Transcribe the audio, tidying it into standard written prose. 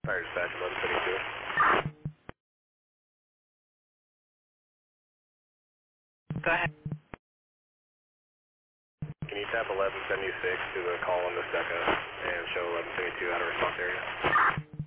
Fire dispatch 1172. Go ahead. Can you tap 1176 to the call on the SECA and show 1172 out of response area?